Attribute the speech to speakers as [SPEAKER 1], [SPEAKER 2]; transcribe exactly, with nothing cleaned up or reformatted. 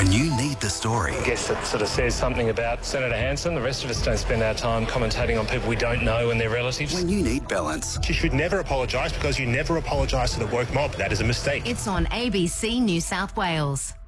[SPEAKER 1] When you need the story.
[SPEAKER 2] I guess it sort of says something about Senator Hanson. The rest of us don't spend our time commentating on people we don't know and their relatives.
[SPEAKER 1] When you need balance.
[SPEAKER 3] She should never apologise because you never apologise to the woke mob. That is a mistake.
[SPEAKER 4] It's on A B C New South Wales.